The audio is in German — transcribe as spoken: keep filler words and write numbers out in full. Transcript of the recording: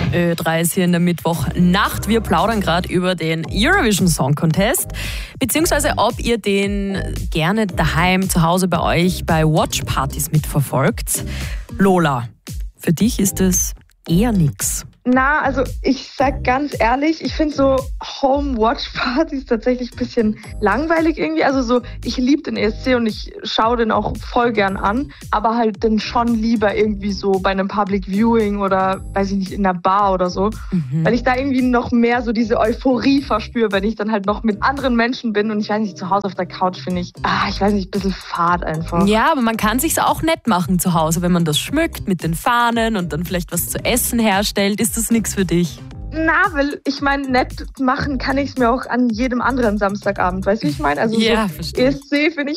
Ö drei ist hier in der Mittwochnacht. Wir plaudern gerade über den Eurovision Song Contest, beziehungsweise ob ihr den gerne daheim zu Hause bei euch bei Watchpartys mitverfolgt. Lola, für dich ist es eher nix. Na, also ich sag ganz ehrlich, ich finde so Home-Watch-Partys tatsächlich ein bisschen langweilig irgendwie. Also so, ich liebe den E S C und ich schaue den auch voll gern an, aber halt dann schon lieber irgendwie so bei einem Public Viewing oder, weiß ich nicht, in einer Bar oder so. Mhm. Weil ich da irgendwie noch mehr so diese Euphorie verspüre, wenn ich dann halt noch mit anderen Menschen bin und ich weiß nicht, zu Hause auf der Couch finde ich, ah, ich weiß nicht, ein bisschen fad einfach. Ja, aber man kann sich's auch nett machen zu Hause, wenn man das schmückt mit den Fahnen und dann vielleicht was zu essen herstellt. Ist das nichts für dich? Na, weil ich meine, nett machen kann ich es mir auch an jedem anderen Samstagabend. Weißt du, wie ich meine? Also ja, so verstehe. E S C finde ich